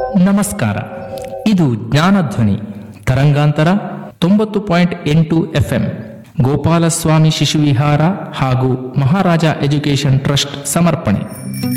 ನಮಸ್ಕಾರ. ಇದು ಜ್ಞಾನಧ್ವನಿ ತರಂಗಾಂತರ 90.8 FM ಗೋಪಾಲಸ್ವಾಮಿ ಶಿಶುವಿಹಾರ ಹಾಗೂ ಮಹಾರಾಜ ಎಜುಕೇಷನ್ ಟ್ರಸ್ಟ್ ಸಮರ್ಪಣೆ.